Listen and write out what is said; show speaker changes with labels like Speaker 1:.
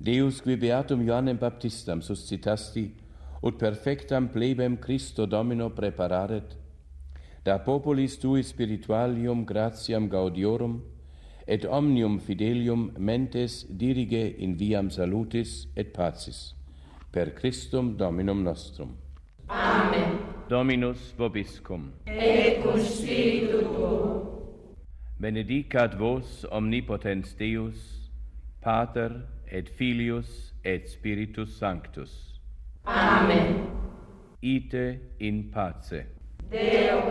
Speaker 1: Deus qui beatum Ioannem Baptistam suscitasti, ut perfectam plebem Christo Domino prepararet, da populis tui spiritualium gratiam gaudiorum, et omnium fidelium mentes dirige in viam salutis et pacis. Per Christum Dominum nostrum.
Speaker 2: Amen.
Speaker 1: Dominus vobiscum.
Speaker 2: Et cum spiritu tuo.
Speaker 1: Benedicat vos omnipotens Deus, Pater et Filius et Spiritus Sanctus.
Speaker 2: Amen.
Speaker 1: Ite in pace.
Speaker 2: Deo